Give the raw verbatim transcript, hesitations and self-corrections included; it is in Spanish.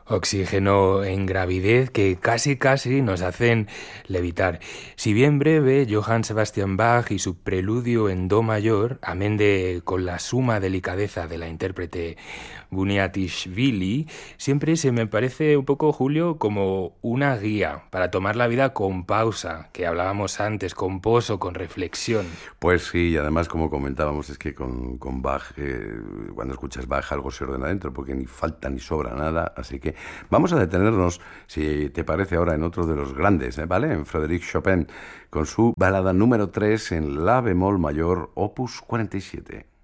Oxígeno en gravidez que casi casi nos hacen levitar. Si bien breve, Johann Sebastian Bach y su preludio en do mayor, amén de con la suma delicadeza de la intérprete Buniatishvili, siempre se me parece un poco, Julio, como una guía para tomar la vida con pausa, que hablábamos antes, con poso, con reflexión. Pues sí, y además, como comentábamos, es que con, con Bach, eh, cuando escuchas Bach, algo se ordena dentro, porque ni falta ni sobra nada, así que vamos a detenernos, si te parece, ahora en otro de los grandes, ¿eh? ¿Vale? En Frédéric Chopin, con su balada número tres en la bemol mayor, opus cuarenta y siete.